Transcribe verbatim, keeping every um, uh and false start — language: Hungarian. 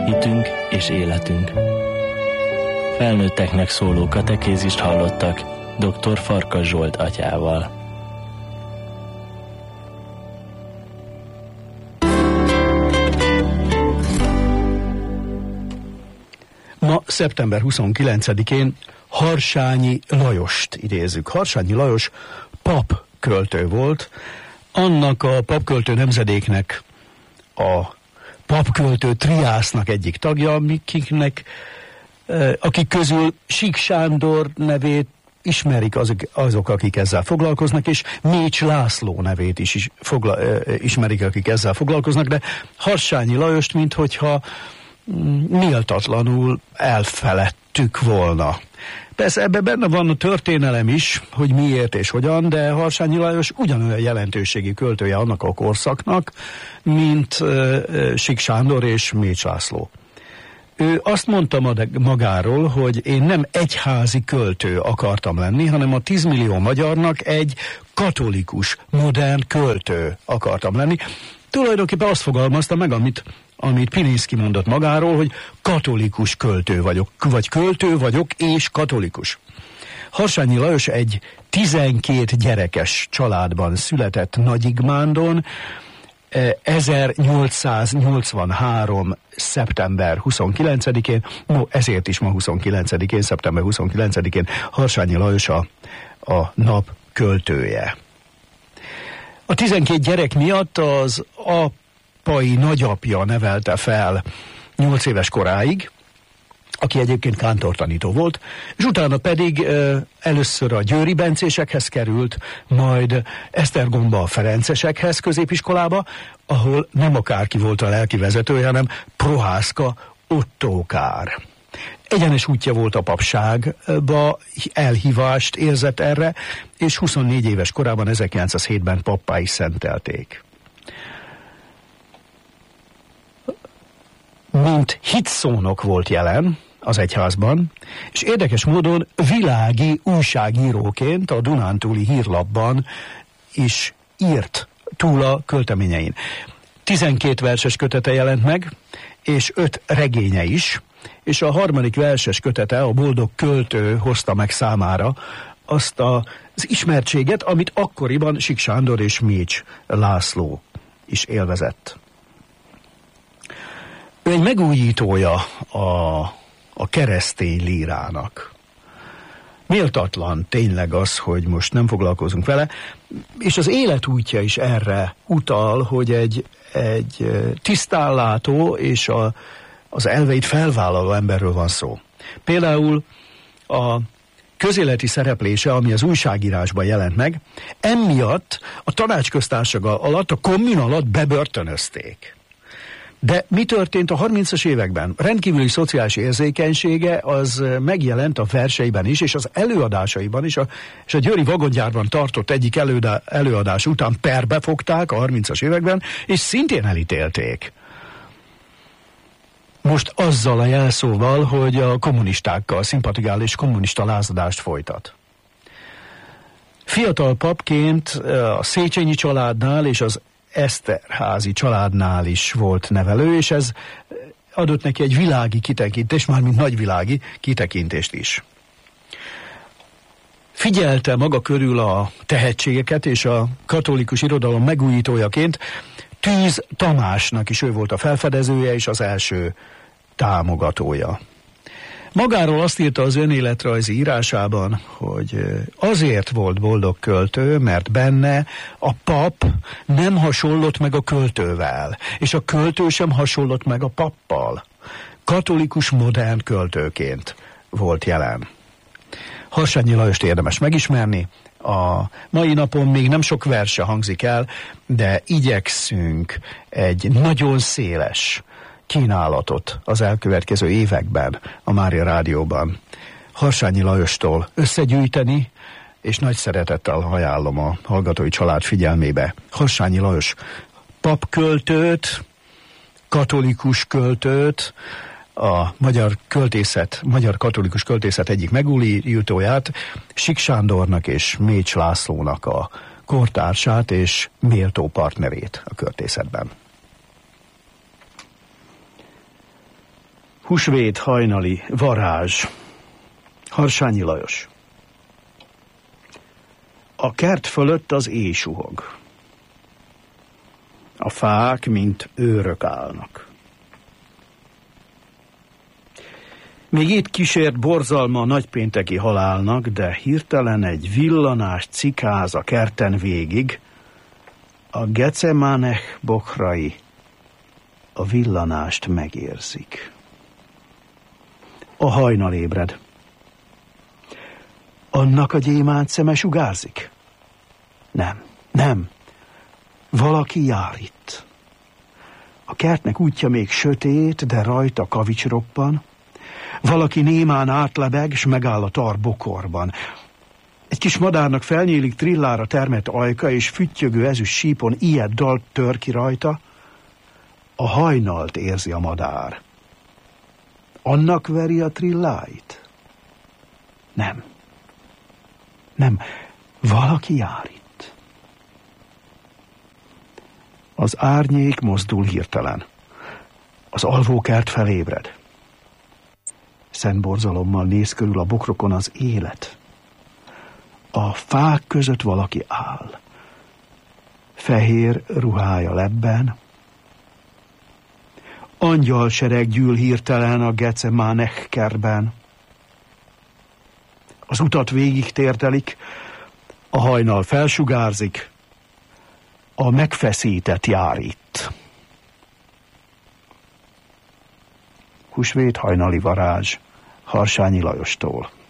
hitünk és életünk. Felnőtteknek szóló katekézist hallottak dr. Farkas Zsolt atyával. Ma szeptember huszonkilencedikén Harsányi Lajost idézzük. Harsányi Lajos pap költő volt, annak a papköltő nemzedéknek, a papköltő triásznak egyik tagja, akiknek, akik közül Sík Sándor nevét ismerik azok, azok, akik ezzel foglalkoznak, és Mécs László nevét is, is fogla, ismerik, akik ezzel foglalkoznak, de Harsányi Lajost, minthogyha méltatlanul elfeledtük volna. Persze ebben benne van a történelem is, hogy miért és hogyan, de Harsányi Lajos ugyanolyan jelentőségi költője annak a korszaknak, mint uh, Sík Sándor és Mécs László. Ő azt mondta magáról, hogy én nem egyházi költő akartam lenni, hanem a tízmillió magyarnak egy katolikus, modern költő akartam lenni. Tulajdonképpen azt fogalmazta meg, amit amit Pilinszky mondott magáról, hogy katolikus költő vagyok, vagy költő vagyok és katolikus. Harsányi Lajos egy tizenkét gyerekes családban született Nagyigmándon, ezernyolcszáznyolcvanhárom. szeptember huszonkilencedikén, no, ezért is ma huszonkilencedikén, szeptember huszonkilencedikén Harsányi Lajos a, a nap költője. A tizenkét gyerek miatt az a apai nagyapja nevelte fel nyolc éves koráig, aki egyébként kántortanító volt, és utána pedig ö, először a győri bencésekhez került, majd Esztergomba a ferencesekhez középiskolába, ahol nem akárki volt a lelki vezetője, hanem Prohászka Ottókár. Egyenes útja volt a papságba, elhívást érzett erre, és huszonnégy éves korában ezerkilencszázhétben pappá is szentelték. Mint hitszónok volt jelen az egyházban, és érdekes módon világi újságíróként a Dunántúli Hírlapban is írt túl a költeményein. tizenkét verses kötete jelent meg, és öt regénye is, és a harmadik verses kötete, a Boldog költő hozta meg számára azt a, az ismertséget, amit akkoriban Sík Sándor és Mécs László is élvezett. Ő egy megújítója a, a keresztény lírának. Méltatlan tényleg az, hogy most nem foglalkozunk vele, és az életútja is erre utal, hogy egy, egy tisztállátó és a, az elveit felvállaló emberről van szó. Például a közéleti szereplése, ami az újságírásban jelent meg, emiatt a tanácsköztársaság alatt, a kommun alatt bebörtönözték. De mi történt a harmincas években? Rendkívüli szociális érzékenysége az megjelent a verseiben is, és az előadásaiban is, a, és a győri vagongyárban tartott egyik előadá, előadás után perbe fogták a harmincas években, és szintén elítélték. Most azzal a jelszóval, hogy a kommunistákkal szimpatizál és kommunista lázadást folytat. Fiatal papként a Széchenyi családnál és az Eszterházy családnál is volt nevelő, és ez adott neki egy világi kitekintést, mármint nagyvilági kitekintést is. Figyelte maga körül a tehetségeket, és a katolikus irodalom megújítójaként Tűz Tamásnak is ő volt a felfedezője és az első támogatója. Magáról azt írta az önéletrajzi írásában, hogy azért volt boldog költő, mert benne a pap nem hasonlott meg a költővel, és a költő sem hasonlott meg a pappal. Katolikus modern költőként volt jelen. Harsányi Lajost érdemes megismerni. A mai napon még nem sok verse hangzik el, de igyekszünk egy nagyon széles kínálatot az elkövetkező években a Mária Rádióban Harsányi Lajostól összegyűjteni, és nagy szeretettel ajánlom a hallgatói család figyelmébe Harsányi Lajos papköltőt, katolikus költőt, a magyar költészet, magyar katolikus költészet egyik megújítóját, Sík Sándornak és Mécs Lászlónak a kortársát és méltó partnerét a költészetben. Húsvét hajnali varázs. Harsányi Lajos. A kert fölött az éj suhog. A fák, mint őrök állnak. Még itt kísért borzalma a nagypénteki halálnak, de hirtelen egy villanás cikáz a kerten végig, a Gecemaneh bokrai a villanást megérzik. A hajnal ébred. Annak a gyémánt szeme sugárzik? Nem, nem. Valaki jár itt. A kertnek útja még sötét, de rajta kavics roppan. Valaki némán átlebeg, s megáll a tar bokorban. Egy kis madárnak felnyílik trillára termett ajka, és füttyögő ezüst sípon ilyet dalt tör ki rajta. A hajnalt érzi a madár. Annak veri a trilláit? Nem. Nem. Valaki jár itt. Az árnyék mozdul hirtelen. Az alvókert felébred. Szent borzalommal néz körül a bokrokon az élet. A fák között valaki áll. Fehér ruhája lebben. Angyalsereg gyűl hirtelen a Gecemaneh kertben. Az utat végig térdelik, a hajnal felsugárzik, a megfeszített jár itt. Húsvét hajnali varázs Harsányi Lajostól.